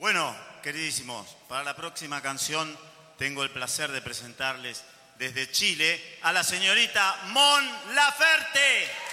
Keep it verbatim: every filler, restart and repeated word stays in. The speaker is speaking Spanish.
Bueno, queridísimos, para la próxima canción tengo el placer de presentarles desde Chile a la señorita Mon Laferte.